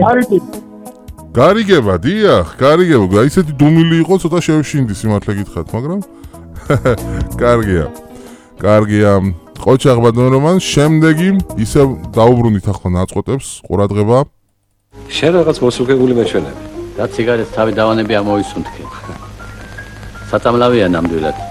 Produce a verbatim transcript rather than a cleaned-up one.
გარიგება. გარიგება, დიახ, გარიგება. ისეთი დუმილი იყო, ცოტა შევშინდი სიმართლე გითხრათ, მაგრამ კარგია. კარგია. ყოჩაღ ბადონრომან, შემდეგი ისევ დაუბრუნდით ახლა ნაწყვეტებს, ყურადღება. შენ რაღაც მოსუქებული მეჩვენები. და ციგარეტს თავი დავანები ამოისუნთქი. საწამლავია ნამდვილად.